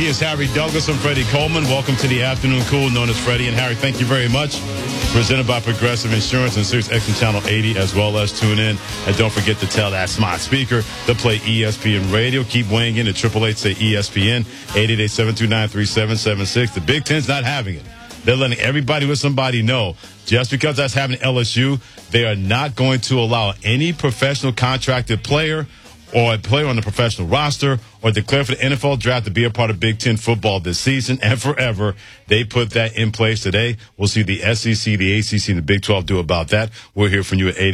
He is Harry Douglas and Freddie Coleman. Welcome to the Afternoon Cool, known as Freddie and Harry. Thank you very much. Presented by Progressive Insurance and Sirius XM Channel 80, as well as tune in. And don't forget to tell that smart speaker to play ESPN Radio. Keep weighing in at 888 say ESPN, 888-729-3776. The Big Ten's not having it. They're letting everybody with somebody know. Just because that's happening at LSU, they are not going to allow any professional contracted player or a player on the professional roster or declare for the NFL draft to be a part of Big Ten football this season and forever. They put that in place today. We'll see the SEC, the ACC, and the Big 12 do about that. We'll hear from you at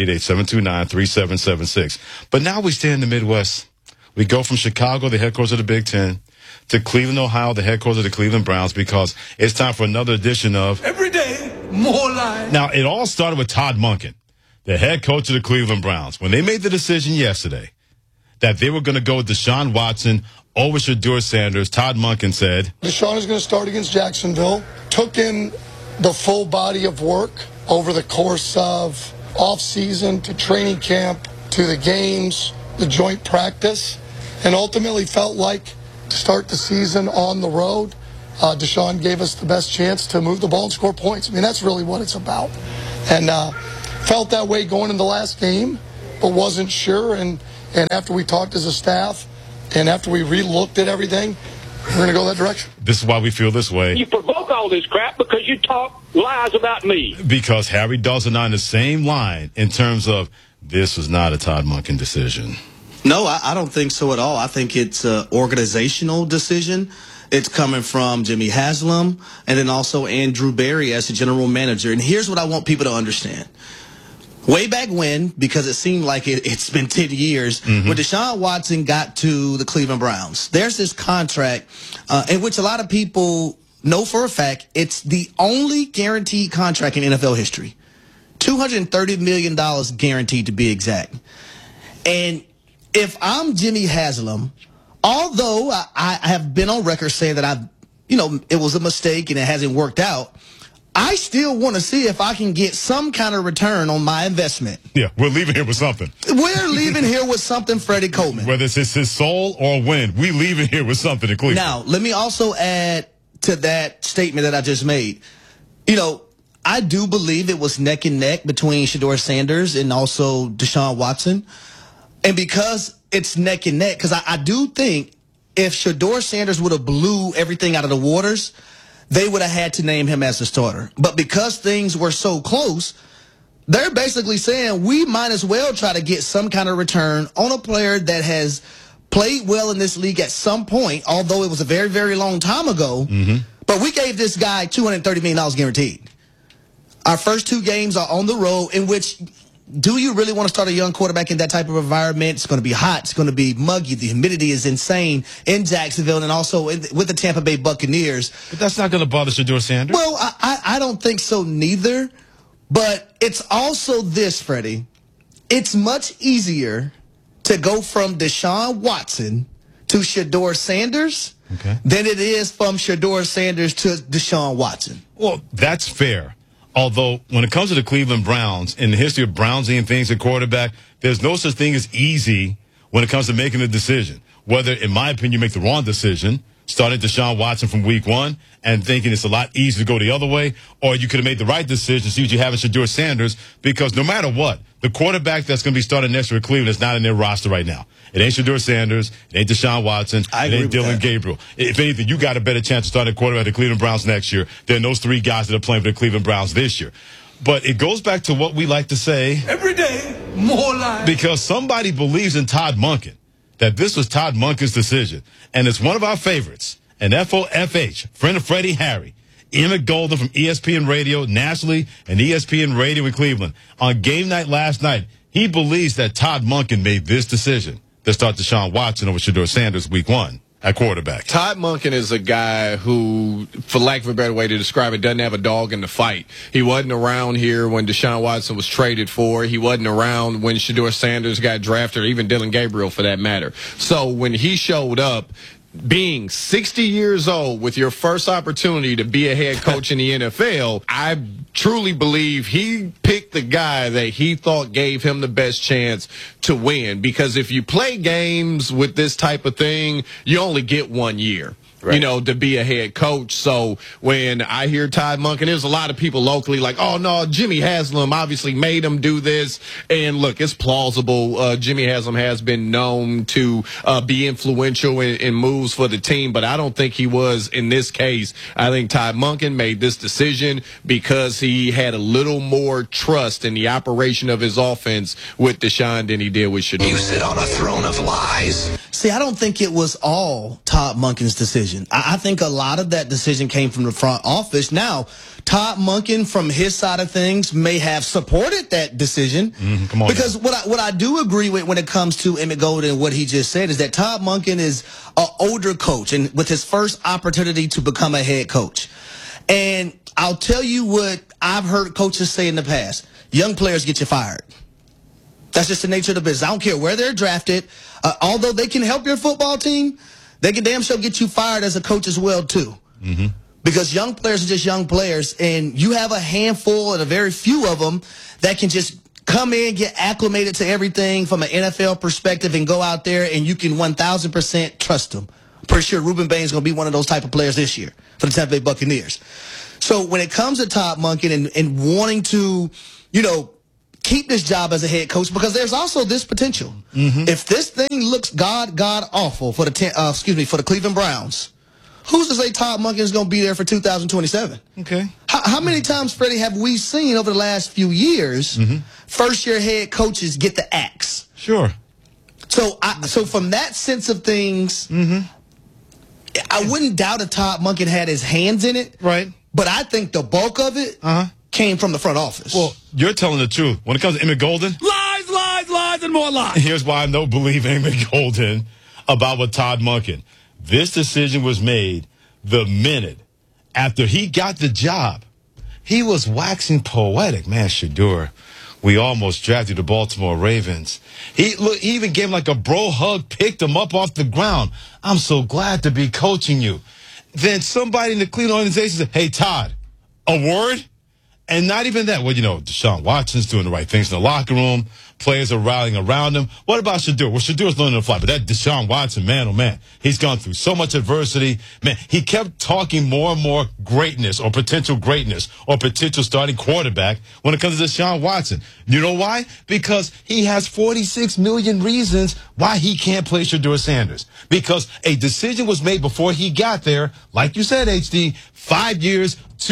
888-729-3776. But now we stay in the Midwest. We go from Chicago, the headquarters of the Big Ten, to Cleveland, Ohio, the headquarters of the Cleveland Browns, because it's time for another edition of Every Day More Life. Now, it all started with Todd Monken, the head coach of the Cleveland Browns. When they made the decision yesterday that they were going to go with Deshaun Watson over Shedeur Sanders, Todd Monken said, Deshaun is going to start against Jacksonville. Took in the full body of work over the course of off-season to training camp to the games, the joint practice, and ultimately felt like to start the season on the road, Deshaun gave us the best chance to move the ball and score points. I mean, that's really what it's about. And felt that way going in the last game, but wasn't sure. And after we talked as a staff and after we re-looked at everything, we're going to go that direction. This is why we feel this way. You provoke all this crap because you talk lies about me. Because Harry Dawson on the same line in terms of this was not a Todd Monken decision. No, I don't think so at all. I think it's an organizational decision. It's coming from Jimmy Haslam and then also Andrew Berry as the general manager. And here's what I want people to understand. Way back when, because it seemed like it's been 10 years, when Deshaun Watson got to the Cleveland Browns, there's this contract in which a lot of people know for a fact it's the only guaranteed contract in NFL history. $230 million guaranteed to be exact. And if I'm Jimmy Haslam, although I have been on record saying that it was a mistake and it hasn't worked out, I still want to see if I can get some kind of return on my investment. Yeah, we're leaving here with something. We're leaving here with something, Freddie Coleman. Whether it's his soul or win, we leaving here with something in Cleveland. Now, let me also add to that statement that I just made. I do believe it was neck and neck between Shedeur Sanders and also Deshaun Watson. And because it's neck and neck, because I do think if Shedeur Sanders would have blew everything out of the waters, they would have had to name him as the starter. But because things were so close, they're basically saying we might as well try to get some kind of return on a player that has played well in this league at some point, although it was a very, very long time ago. But we gave this guy $230 million guaranteed. Our first two games are on the road, in which do you really want to start a young quarterback in that type of environment? It's going to be hot. It's going to be muggy. The humidity is insane in Jacksonville and also with the Tampa Bay Buccaneers. But that's not going to bother Shedeur Sanders. Well, I don't think so neither. But it's also this, Freddie. It's much easier to go from Deshaun Watson to Shedeur Sanders than it is from Shedeur Sanders to Deshaun Watson. Well, that's fair. Although, when it comes to the Cleveland Browns, in the history of Browns-ing things at quarterback, there's no such thing as easy when it comes to making a decision. Whether, in my opinion, you make the wrong decision, starting Deshaun Watson from week one and thinking it's a lot easier to go the other way, or you could have made the right decision, see what you have in Shedeur Sanders, because no matter what, the quarterback that's going to be starting next year at Cleveland is not in their roster right now. It ain't Shedeur Sanders. It ain't Deshaun Watson. It ain't Dylan Gabriel. If anything, you got a better chance to start at quarterback at the Cleveland Browns next year than those three guys that are playing for the Cleveland Browns this year. But it goes back to what we like to say. Every day, more life. Because somebody believes in Todd Monken, that this was Todd Monken's decision. And it's one of our favorites, an FOFH, friend of Freddie, Harry, Emmett Golden from ESPN Radio nationally and ESPN Radio in Cleveland. On game night last night, he believes that Todd Monken made this decision to start Deshaun Watson over Shedeur Sanders week one at quarterback. Todd Monken is a guy who, for lack of a better way to describe it, doesn't have a dog in the fight. He wasn't around here when Deshaun Watson was traded for. He wasn't around when Shedeur Sanders got drafted, or even Dylan Gabriel for that matter. So when he showed up, being 60 years old with your first opportunity to be a head coach in the NFL, I truly believe he picked the guy that he thought gave him the best chance to win. Because if you play games with this type of thing, you only get 1 year. Right. You know, to be a head coach. So when I hear Todd Monken, there's a lot of people locally like, oh, no, Jimmy Haslam obviously made him do this. And look, it's plausible. Jimmy Haslam has been known to be influential in moves for the team, but I don't think he was in this case. I think Todd Monken made this decision because he had a little more trust in the operation of his offense with Deshaun than he did with Shedeur. You sit on a throne of lies. See, I don't think it was all Todd Monken's decision. I think a lot of that decision came from the front office. Now, Todd Monken, from his side of things, may have supported that decision. Come on, because what I do agree with when it comes to Emmett Golden and what he just said is that Todd Monken is an older coach and with his first opportunity to become a head coach. And I'll tell you what I've heard coaches say in the past. Young players get you fired. That's just the nature of the business. I don't care where they're drafted. Although they can help your football team, they can damn sure get you fired as a coach as well, too. Because young players are just young players, and you have a handful and a very few of them that can just come in, get acclimated to everything from an NFL perspective, and go out there, and you can 1,000% trust them. I'm pretty sure Ruben Bain's going to be one of those type of players this year for the Tampa Bay Buccaneers. So when it comes to Todd Monken and wanting to, you know, keep this job as a head coach, because there's also this potential. If this thing looks god awful for the Cleveland Browns, who's to say Todd Monken is going to be there for 2027? Okay. How many times, Freddie, have we seen over the last few years first-year head coaches get the axe? Sure. So from that sense of things, I wouldn't doubt if Todd Monken had his hands in it. Right. But I think the bulk of it came from the front office. Well, you're telling the truth. When it comes to Emmett Golden, Lies, lies, lies, and more lies. here's why I don't believe Emmett Golden about what Todd Monken. This decision was made the minute after he got the job. He was waxing poetic. Man, Shedeur, we almost drafted the Baltimore Ravens. He even gave him like a bro hug, picked him up off the ground. I'm so glad to be coaching you. Then somebody in the Cleveland organization said, hey, Todd, a word? And not even that. Well, you know, Deshaun Watson's doing the right things in the locker room. Players are rallying around him. What about Shedeur? Well, Shedur's learning to fly. But that Deshaun Watson, man, oh, man, he's gone through so much adversity. Man, he kept talking more and more greatness or potential starting quarterback when it comes to Deshaun Watson. You know why? Because he has 46 million reasons why he can't play Shedeur Sanders. Because a decision was made before he got there, like you said, HD, 5 years,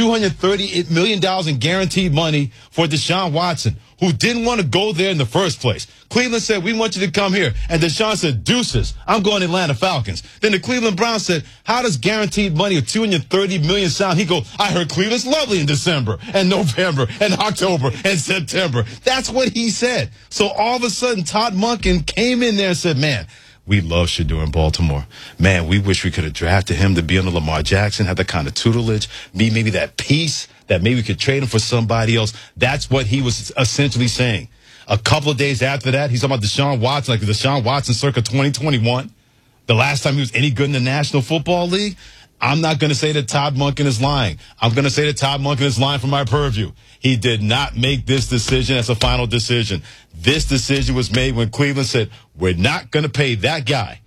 $238 million in guaranteed money for Deshaun Watson, who didn't want to go there in the first place. Cleveland said, we want you to come here. And Deshaun said, deuces, I'm going to Atlanta Falcons. Then the Cleveland Browns said, how does guaranteed money of $230 million sound? He goes, I heard Cleveland's lovely in December and November and October and September. That's what he said. So all of a sudden, Todd Monken came in there and said, man, we love Shedeur in Baltimore. Man, we wish we could have drafted him to be under Lamar Jackson, have that kind of tutelage, maybe that piece that maybe we could trade him for somebody else. That's what he was essentially saying. A couple of days after that, he's talking about Deshaun Watson, like the Deshaun Watson circa 2021, the last time he was any good in the National Football League. I'm not going to say that Todd Monken is lying. I'm going to say that Todd Monken is lying from my purview. He did not make this decision as a final decision. This decision was made when Cleveland said, we're not going to pay that guy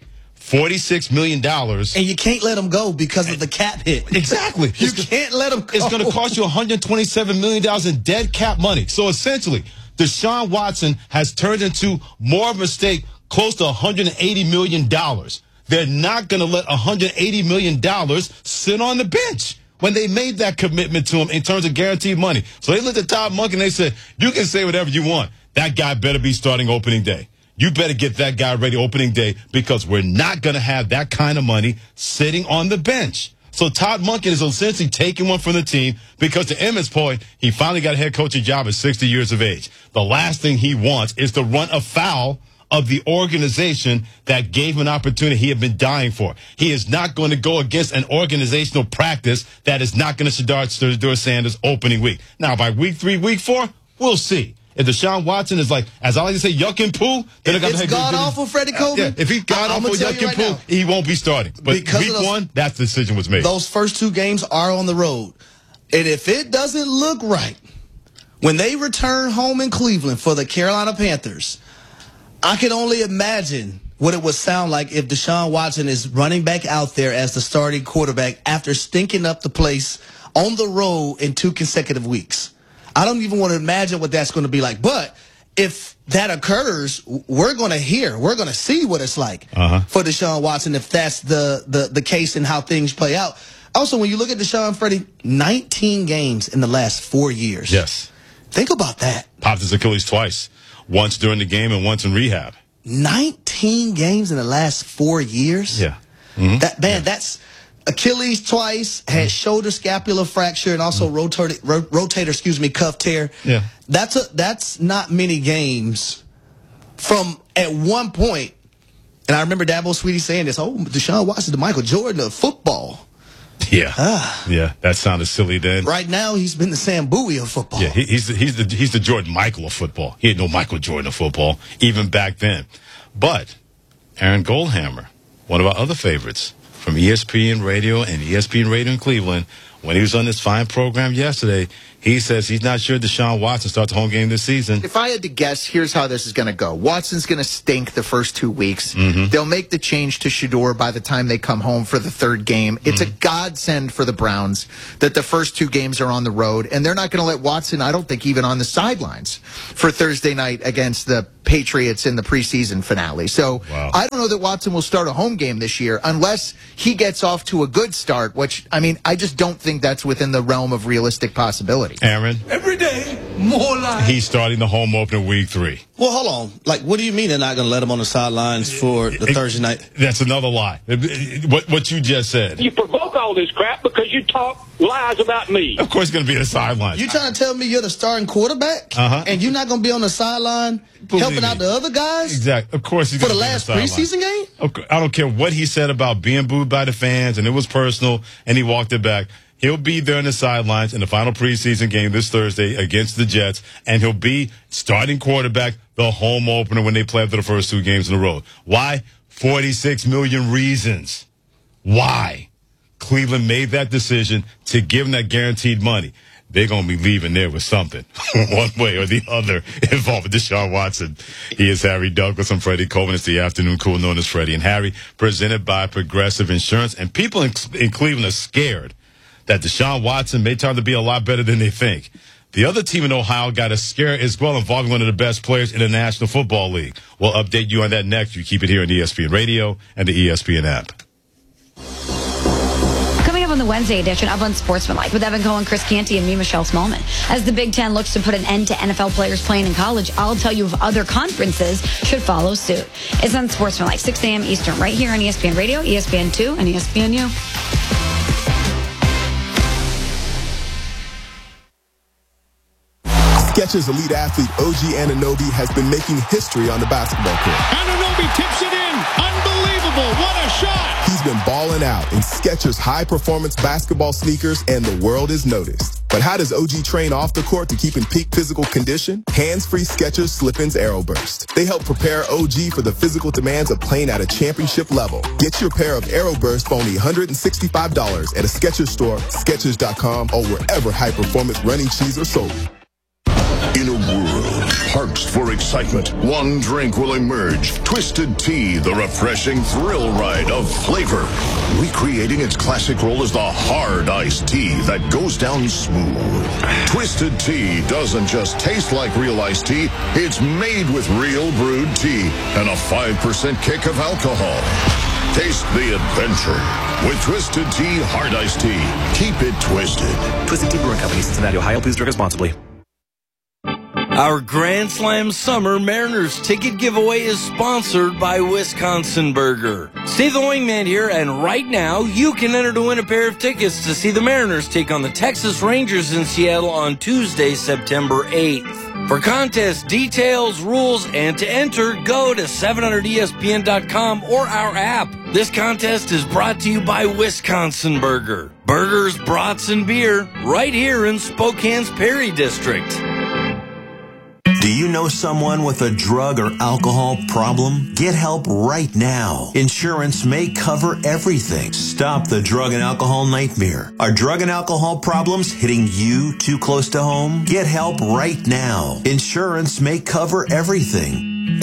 $46 million. And you can't let him go because of the cap hit. Exactly. You can't let him go. It's going to cost you $127 million in dead cap money. So essentially, Deshaun Watson has turned into more of a mistake, close to $180 million. They're not going to let $180 million sit on the bench when they made that commitment to him in terms of guaranteed money. So they looked at Todd Monken and they said, you can say whatever you want. That guy better be starting opening day. You better get that guy ready opening day because we're not going to have that kind of money sitting on the bench. So Todd Monken is essentially taking one from the team because, to Emmett's point, he finally got a head coaching job at 60 years of age. The last thing he wants is to run afoul of the organization that gave him an opportunity he had been dying for. He is not going to go against an organizational practice that is not going to start Shedeur Sanders opening week. Now, by week 3, week 4, we'll see. if Deshaun Watson is like, as I like to say, yuck and poo, then it's god-awful, Freddie Coleman. Yeah, if he's god-awful, yuck and poo, he won't be starting. But because week one, that decision was made. Those first 2 games are on the road. And if it doesn't look right, when they return home in Cleveland for the Carolina Panthers, I can only imagine what it would sound like if Deshaun Watson is running back out there as the starting quarterback after stinking up the place on the road in 2 consecutive weeks. I don't even want to imagine what that's going to be like. But if that occurs, we're going to see what it's like for Deshaun Watson if that's the case and how things play out. Also, when you look at Deshaun, Freddie, 19 games in the last 4 years. Yes. Think about that. Popped his Achilles twice. Once during the game and once in rehab. 19 games in the last 4 years? Yeah. That's Achilles twice, had shoulder scapular fracture, and also rotator cuff tear. Yeah. That's not many games from at one point. And I remember Dabo Sweetie saying this, Deshaun Watson, the Michael Jordan of football. Yeah. Yeah, that sounded silly then. Right now, he's been the Sam Bowie of football. Yeah, he's the Jordan Michael of football. He ain't no Michael Jordan of football, even back then. But Aaron Goldhammer, one of our other favorites from ESPN Radio and ESPN Radio in Cleveland, when he was on this fine program yesterday, he says he's not sure Deshaun Watson starts the home game this season. If I had to guess, here's how this is going to go. Watson's going to stink the first 2 weeks. They'll make the change to Shedeur by the time they come home for the 3rd game. It's a godsend for the Browns that the first 2 games are on the road, and they're not going to let Watson, I don't think, even on the sidelines for Thursday night against the Patriots in the preseason finale. So I don't know that Watson will start a home game this year unless he gets off to a good start, which, I mean, I just don't think that's within the realm of realistic possibility. Aaron? Every day, more lies. He's starting the home opener week 3. Well, hold on. Like, what do you mean they're not going to let him on the sidelines for the Thursday night? That's another lie. What you just said. You provoke all this crap because you talk lies about me. Of course he's going to be on the sidelines. You trying to tell me you're the starting quarterback? And you're not going to be on the sideline helping out the other guys? Exactly. Of course he's for going the to be last on the preseason game? I don't care what he said about being booed by the fans, and it was personal, and he walked it back. He'll be there on the sidelines in the final preseason game this Thursday against the Jets, and he'll be starting quarterback the home opener when they play after the first 2 games in a row. Why? 46 million reasons. Why? Cleveland made that decision to give him that guaranteed money. They're going to be leaving there with something, one way or the other, involved with Deshaun Watson. He is Harry Douglas. I'm Freddie Coleman. It's the afternoon cool known as Freddie and Harry, presented by Progressive Insurance. And people in Cleveland are scared that Deshaun Watson may turn out to be a lot better than they think. The other team in Ohio got a scare as well, involving one of the best players in the National Football League. We'll update you on that next. You keep it here on ESPN Radio and the ESPN app. Coming up on the Wednesday edition of Unsportsmanlike with Evan Cohen, Chris Canty, and me, Michelle Smallman. As the Big Ten looks to put an end to NFL players playing in college, I'll tell you if other conferences should follow suit. It's Unsportsmanlike, 6 a.m. Eastern, right here on ESPN Radio, ESPN2, and ESPNU. Skechers elite athlete OG Anunoby has been making history on the basketball court. Anunoby tips it in. Unbelievable. What a shot. He's been balling out in Skechers high-performance basketball sneakers, and the world is noticed. But how does OG train off the court to keep in peak physical condition? Hands-free Skechers Slip-ins AeroBurst. They help prepare OG for the physical demands of playing at a championship level. Get your pair of AeroBurst for only $165 at a Skechers store, Skechers.com, or wherever high-performance running shoes are sold. In a world parched for excitement, one drink will emerge. Twisted Tea, the refreshing thrill ride of flavor. Recreating its classic role as the hard iced tea that goes down smooth. Twisted Tea doesn't just taste like real iced tea, it's made with real brewed tea and a 5% kick of alcohol. Taste the adventure with Twisted Tea Hard Iced Tea. Keep it twisted. Twisted Tea Brewing Company, Cincinnati, Ohio. Please drink responsibly. Our Grand Slam Summer Mariners ticket giveaway is sponsored by Wisconsin Burger. Steve the Wingman here, and right now you can enter to win a pair of tickets to see the Mariners take on the Texas Rangers in Seattle on Tuesday, September 8th. For contest details, rules, and to enter, go to 700ESPN.com or our app. This contest is brought to you by Wisconsin Burger. Burgers, brats, and beer right here in Spokane's Perry District. Do Do you know someone with a drug or alcohol problem? Get help right now. Insurance may cover everything. Stop the drug and alcohol nightmare. Are drug and alcohol problems hitting you too close to home? Get help right now. Insurance may cover everything.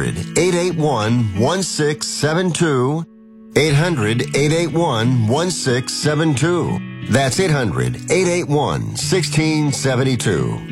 800-881-1672. 800-881-1672. That's 800-881-1672.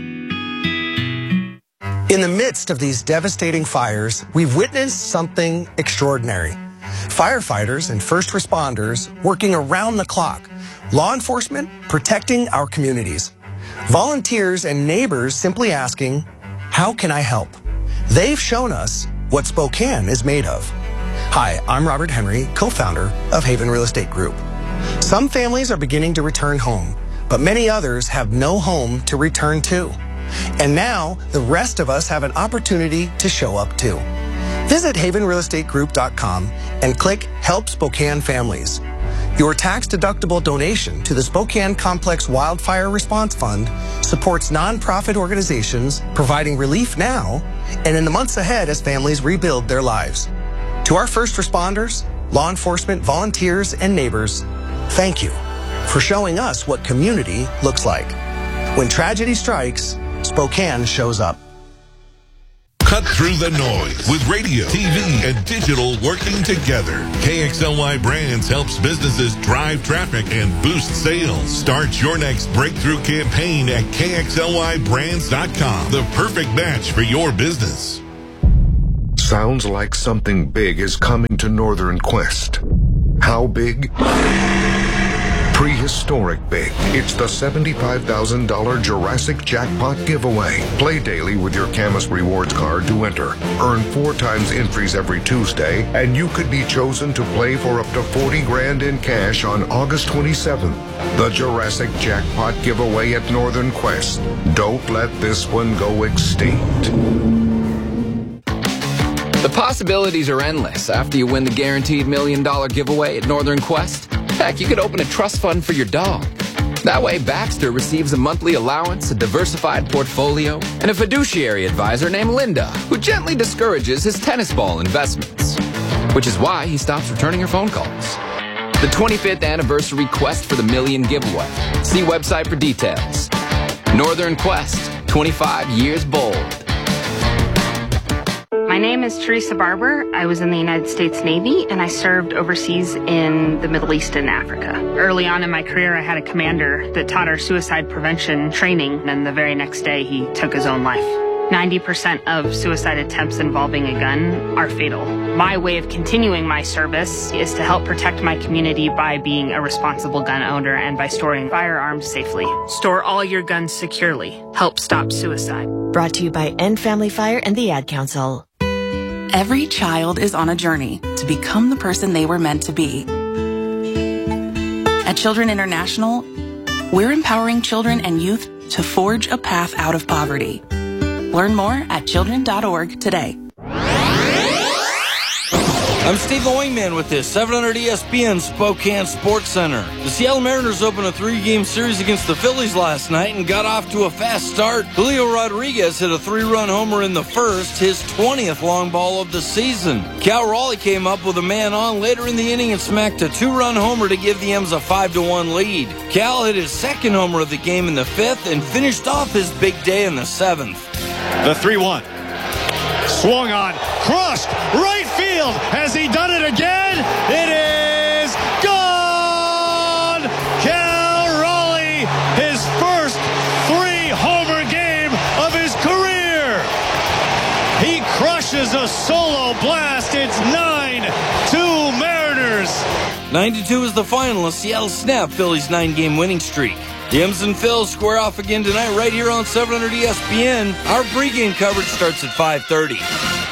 In the midst of these devastating fires, we've witnessed something extraordinary. Firefighters and first responders working around the clock. Law enforcement protecting our communities. Volunteers and neighbors simply asking, how can I help? They've shown us what Spokane is made of. Hi, I'm Robert Henry, co-founder of Haven Real Estate Group. Some families are beginning to return home, but many others have no home to return to. And now, the rest of us have an opportunity to show up too. Visit havenrealestategroup.com and click Help Spokane Families. Your tax-deductible donation to the Spokane Complex Wildfire Response Fund supports nonprofit organizations providing relief now and in the months ahead as families rebuild their lives. To our first responders, law enforcement, volunteers, and neighbors, thank you for showing us what community looks like. When tragedy strikes, Spokane shows up. Cut through the noise with radio, TV, and digital working together. KXLY Brands helps businesses drive traffic and boost sales. Start your next breakthrough campaign at KXLYBrands.com. The perfect match for your business. Sounds like something big is coming to Northern Quest. How big? Prehistoric big. It's the $75,000 Jurassic Jackpot giveaway. Play daily with your Camus Rewards card to enter. Earn 4 times entries every Tuesday, and you could be chosen to play for up to $40,000 in cash on August 27th. The Jurassic Jackpot giveaway at Northern Quest. Don't let this one go extinct. The possibilities are endless after you win the guaranteed $1 million giveaway at Northern Quest. Heck, you could open a trust fund for your dog. That way, Baxter receives a monthly allowance, a diversified portfolio, and a fiduciary advisor named Linda, who gently discourages his tennis ball investments. Which is why he stops returning her phone calls. The 25th anniversary Quest for the $1 million giveaway. See website for details. Northern Quest, 25 years bold. My name is Teresa Barber. I was in the United States Navy, and I served overseas in the Middle East and Africa. Early on in my career, I had a commander that taught our suicide prevention training, and the very next day, he took his own life. 90% of suicide attempts involving a gun are fatal. My way of continuing my service is to help protect my community by being a responsible gun owner and by storing firearms safely. Store all your guns securely. Help stop suicide. Brought to you by End Family Fire and the Ad Council. Every child is on a journey to become the person they were meant to be. At Children International, we're empowering children and youth to forge a path out of poverty. Learn more at children.org today. I'm Steve the Wingman with this 700 ESPN Spokane Sports Center. The Seattle Mariners opened a 3-game series against the Phillies last night and got off to a fast start. Julio Rodriguez hit a 3-run homer in the first, his 20th long ball of the season. Cal Raleigh came up with a man on later in the inning and smacked a 2-run homer to give the M's a 5-1 lead. Cal hit his second homer of the game in the 5th and finished off his big day in the 7th. The 3-1. Swung on, crushed, right field. Has he done it again? It is gone! Cal Raleigh, his first 3-homer game of his career. He crushes a solo blast. It's 9-2 Mariners. 92 is the final of Seattle snapped Phillies' 9-game winning streak. The M's and Phils square off again tonight right here on 700 ESPN. Our pregame coverage starts at 5:30.